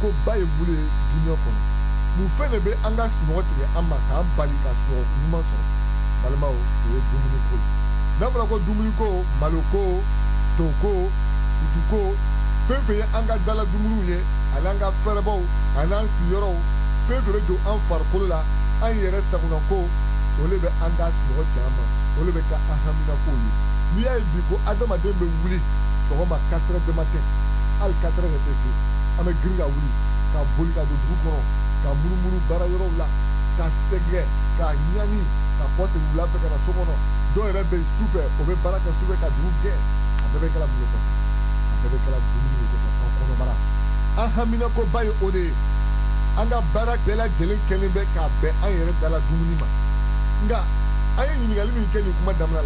ko ba ye wuli dunya kɔnɔ mun fɛn de bɛ an ka sunɔgɔ tigɛ an ma k'an bali ka sunɔgɔ ɲuman sɔrɔ balimaw o ye dumuni ko ye n'a fɔra ko dumuni ko malo ko to ko tutu ko fɛn fɛn ye an ka dala dumuniw ye ani an ka fɛrɛbaw ani an sigiyɔrɔw fɛn fɛn bɛ don an farikolo la an yɛrɛ sagona ko o de bɛ an ka sunɔgɔ cɛ an ma o de bɛ kɛ an hamina ko ye n'i y'a ye bi ko adamaden bɛ wuli sɔgɔma 4 heures du matin hali 4 heures tɛ se an bɛ girin ka wuli ka boli ka don dugu kɔnɔ ka munumunu baara yɔrɔw la ka sɛgɛn ka ɲani ka kɔ segin wula fɛ ka na so kɔnɔ dɔw yɛrɛ bɛ sufɛ o bɛ baara kɛ sufɛ ka dugu gɛn a bɛɛ bɛ kɛla mun ye kɔfɛ a bɛɛ bɛ kɛla dumuni ye kɔfɛ an kɔnɔbara an haminakoba ye o de ye an ka baara bɛɛ lajɛlen kɛlen bɛ k'a bɛn an yɛrɛ dala dumuni ma nka an ye ɲininkali min kɛ nin kuma daminɛ la